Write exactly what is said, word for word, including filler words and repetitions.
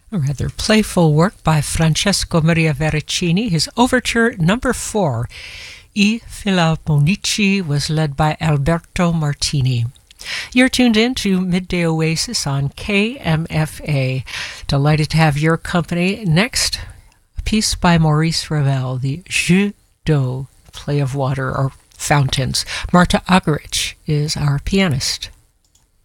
A rather playful work by Francesco Maria Vericini. His overture number four, I Filharmonici, was led by Alberto Martini. You're tuned in to Midday Oasis on K M F A. Delighted to have your company. Next, a piece by Maurice Ravel, the Jeu d'eau, play of water or fountains. Marta Argerich is our pianist.